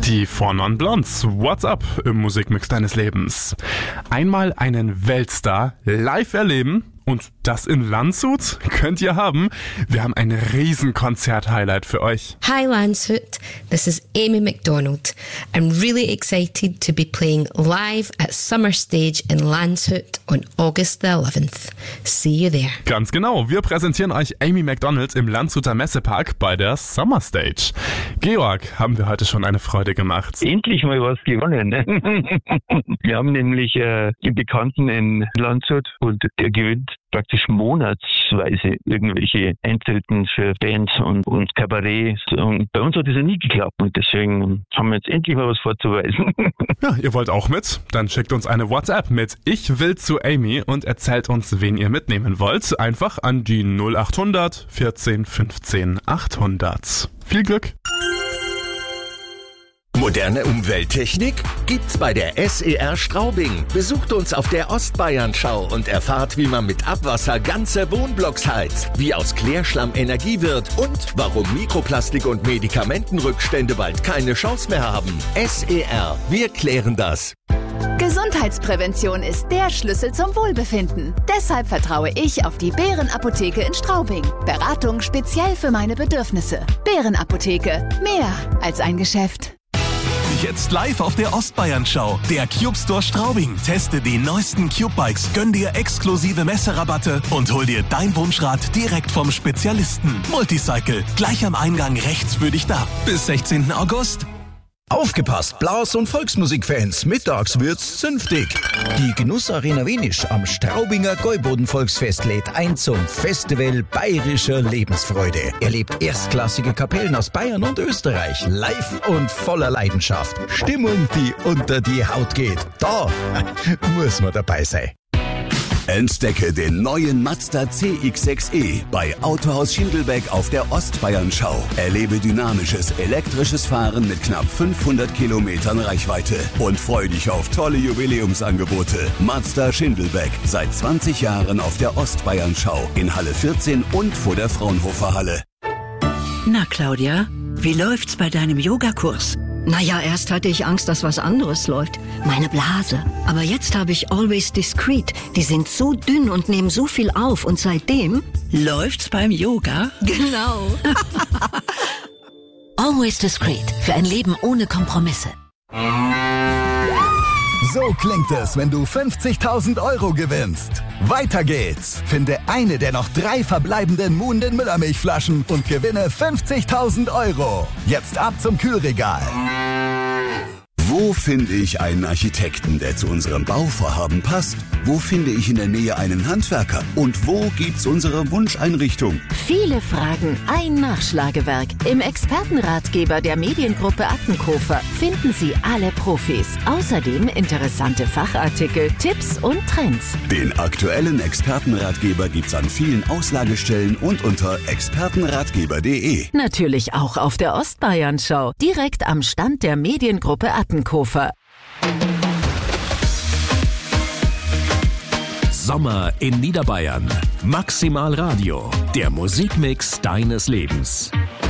Die Four Non Blondes, What's Up im Musikmix deines Lebens. Einmal einen Weltstar live erleben und das in Landshut könnt ihr haben. Wir haben ein riesen Konzert-Highlight für euch. Hi Landshut, this is Amy Macdonald. I'm really excited to be playing live at Summer Stage in Landshut on August the 11th. See you there. Ganz genau, wir präsentieren euch Amy Macdonald im Landshuter Messepark bei der Summer Stage. Georg, haben wir heute schon eine Freude gemacht. Endlich mal was gewonnen. Wir haben nämlich den Bekannten in Landshut und der gewinnt praktisch monatsweise irgendwelche Eintritten für Bands und Kabarett. Und bei uns hat das ja nie geklappt und deswegen haben wir jetzt endlich mal was vorzuweisen. Ja, ihr wollt auch mit? Dann schickt uns eine WhatsApp mit Ich will zu Amy und erzählt uns, wen ihr mitnehmen wollt. Einfach an die 0800 14 15 800. Viel Glück! Moderne Umwelttechnik gibt's bei der SER Straubing. Besucht uns auf der Ostbayernschau und erfahrt, wie man mit Abwasser ganze Wohnblocks heizt, wie aus Klärschlamm Energie wird und warum Mikroplastik und Medikamentenrückstände bald keine Chance mehr haben. SER, wir klären das. Gesundheitsprävention ist der Schlüssel zum Wohlbefinden. Deshalb vertraue ich auf die Bärenapotheke in Straubing. Beratung speziell für meine Bedürfnisse. Bärenapotheke, mehr als ein Geschäft. Jetzt live auf der Ostbayernschau. Der Cube Store Straubing. Teste die neuesten Cube-Bikes, gönn dir exklusive Messerabatte und hol dir dein Wunschrad direkt vom Spezialisten. Multicycle, gleich am Eingang rechts für dich da. Bis 16. August. Aufgepasst, Blas- und Volksmusikfans, mittags wird's zünftig. Die Genussarena Wenisch am Straubinger Gäuboden-Volksfest lädt ein zum Festival bayerischer Lebensfreude. Erlebt erstklassige Kapellen aus Bayern und Österreich, live und voller Leidenschaft. Stimmung, die unter die Haut geht. Da muss man dabei sein. Entdecke den neuen Mazda CX-6e bei Autohaus Schindelbeck auf der Ostbayernschau. Erlebe dynamisches, elektrisches Fahren mit knapp 500 Kilometern Reichweite und freu dich auf tolle Jubiläumsangebote. Mazda Schindelbeck, seit 20 Jahren auf der Ostbayernschau in Halle 14 und vor der Fraunhofer Halle. Na Claudia, wie läuft's bei deinem Yogakurs? Naja, erst hatte ich Angst, dass was anderes läuft. Meine Blase. Aber jetzt habe ich Always Discreet. Die sind so dünn und nehmen so viel auf. Und seitdem... Läuft's beim Yoga? Genau. Always Discreet. Für ein Leben ohne Kompromisse. So klingt es, wenn du 50.000 € gewinnst. Weiter geht's. Finde eine der noch 3 verbleibenden Muhnden Müllermilchflaschen und gewinne 50.000 €. Jetzt ab zum Kühlregal. Wo finde ich einen Architekten, der zu unserem Bauvorhaben passt? Wo finde ich in der Nähe einen Handwerker? Und wo gibt's unsere Wunscheinrichtung? Viele Fragen, ein Nachschlagewerk. Im Expertenratgeber der Mediengruppe Attenkofer finden Sie alle Profis. Außerdem interessante Fachartikel, Tipps und Trends. Den aktuellen Expertenratgeber gibt's an vielen Auslagestellen und unter expertenratgeber.de. Natürlich auch auf der Ostbayernschau, direkt am Stand der Mediengruppe Attenkofer. Sommer in Niederbayern. Maximal Radio. Der Musikmix deines Lebens.